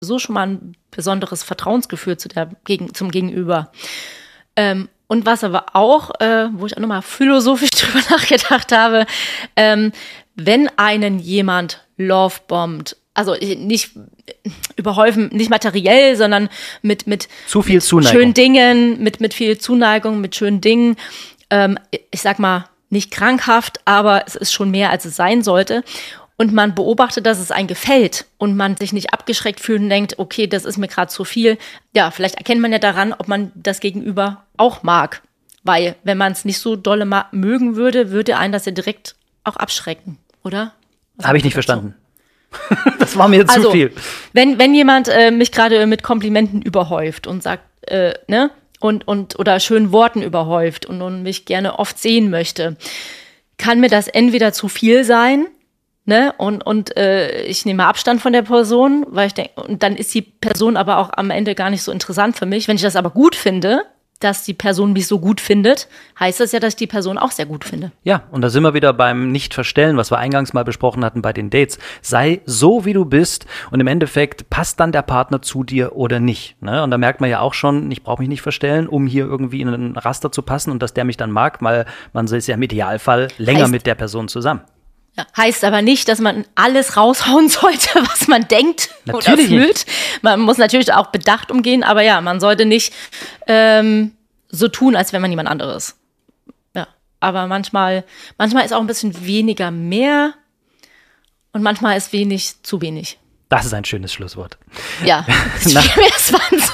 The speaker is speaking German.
so schon mal ein besonderes Vertrauensgefühl zum Gegenüber. Und was aber auch, wo ich auch nochmal philosophisch drüber nachgedacht habe, wenn einen jemand lovebombt, also nicht überhäufen, nicht materiell, sondern mit zu viel Zuneigung. Schönen Dingen, mit viel Zuneigung, mit schönen Dingen, ich sag mal, nicht krankhaft, aber es ist schon mehr, als es sein sollte. Und man beobachtet, dass es einem gefällt und man sich nicht abgeschreckt fühlt und denkt, okay, das ist mir gerade zu viel. Ja, vielleicht erkennt man ja daran, ob man das Gegenüber auch mag. Weil, wenn man es nicht so dolle mögen würde einen das ja direkt auch abschrecken, oder? Habe ich nicht verstanden. Das war mir zu viel. Wenn jemand mich gerade mit Komplimenten überhäuft und sagt, ne? Und oder schönen Worten überhäuft und mich gerne oft sehen möchte, kann mir das entweder zu viel sein, ne? Und ich nehme Abstand von der Person, weil ich denke, und dann ist die Person aber auch am Ende gar nicht so interessant für mich. Wenn ich das aber gut finde, dass die Person mich so gut findet, heißt das ja, dass ich die Person auch sehr gut finde. Ja, und da sind wir wieder beim Nicht-Verstellen, was wir eingangs mal besprochen hatten bei den Dates. Sei so, wie du bist und im Endeffekt passt dann der Partner zu dir oder nicht. Ne? Und da merkt man ja auch schon, ich brauche mich nicht verstellen, um hier irgendwie in ein Raster zu passen und dass der mich dann mag, weil man ist ja im Idealfall länger mit der Person zusammen. Ja, heißt aber nicht, dass man alles raushauen sollte, was man denkt oder fühlt. Man muss natürlich auch bedacht umgehen, aber ja, man sollte nicht so tun, als wäre man jemand anderes. Ja, aber manchmal ist auch ein bisschen weniger mehr und manchmal ist wenig zu wenig. Das ist ein schönes Schlusswort. Ja, es waren